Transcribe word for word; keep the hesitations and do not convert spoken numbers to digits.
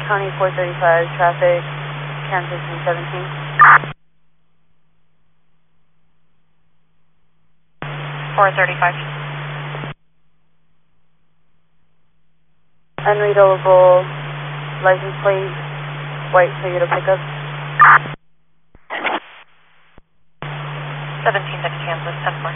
County four thirty-five, traffic, Kansas and seventeen. four thirty-five. Unreadable license plate, white Toyota pickup. seventeen, that's Kansas, ten four.